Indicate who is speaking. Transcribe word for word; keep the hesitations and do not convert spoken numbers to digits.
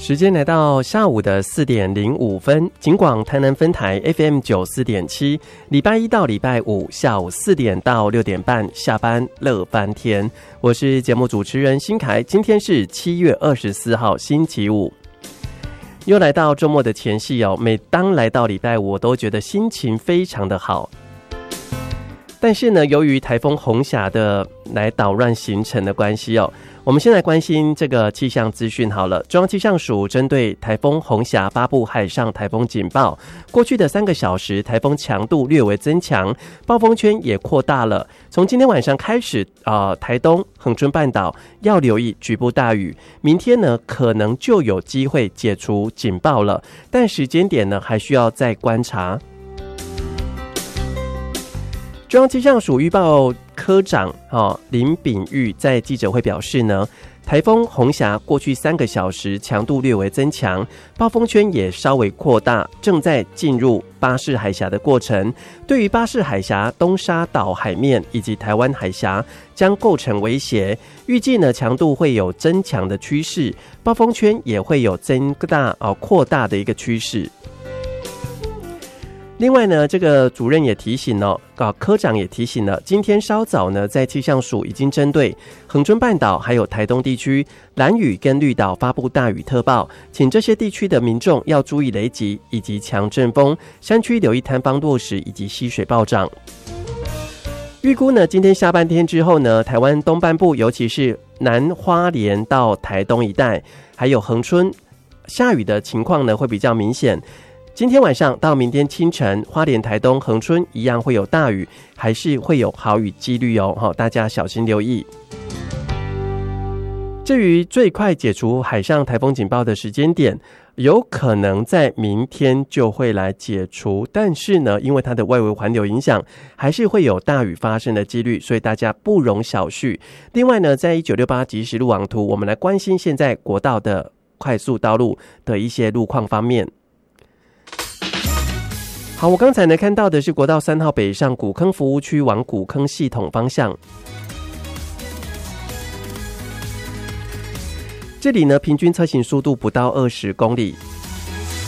Speaker 1: 时间来到下午的四点零五分，警广台南分台 F M 九四点七，礼拜一到礼拜五下午四点到六点半下班乐翻天，我是节目主持人新凯。今天是七月二十四号星期五，又来到周末的前夕哦。每当来到礼拜五，我都觉得心情非常的好。但是呢，由于台风红霞的来捣乱行程的关系哦，我们先来关心这个气象资讯好了。中央气象署针对台风红霞发布海上台风警报，过去的三个小时，台风强度略微增强，暴风圈也扩大了。从今天晚上开始，呃，台东、恒春半岛要留意局部大雨。明天呢，可能就有机会解除警报了，但时间点呢，还需要再观察。中央气象署预报科长、哦、林秉玉在记者会表示呢，台风红霞过去三个小时强度略微增强，暴风圈也稍微扩大，正在进入巴士海峡的过程。对于巴士海峡、东沙岛海面以及台湾海峡将构成威胁，预计呢强度会有增强的趋势，暴风圈也会有增大、哦、扩大的一个趋势。另外呢，这个主任也提醒了，啊，科长也提醒了，今天稍早呢，在气象署已经针对恒春半岛还有台东地区、兰屿跟绿岛发布大雨特报，请这些地区的民众要注意雷击以及强阵风，山区留意坍方落石以及溪水暴涨。预估呢，今天下半天之后呢，台湾东半部，尤其是南花莲到台东一带，还有恒春，下雨的情况呢会比较明显。今天晚上到明天清晨，花莲、台东、恒春一样会有大雨，还是会有豪雨几率哦，大家小心留意。至于最快解除海上台风警报的时间点，有可能在明天就会来解除，但是呢，因为它的外围环流影响，还是会有大雨发生的几率，所以大家不容小觑。另外呢，在一九六八即时路网图，我们来关心现在国道的快速道路的一些路况方面。好，我刚才呢看到的是国道三号北上古坑服务区往古坑系统方向，这里呢平均车行速度不到二十公里。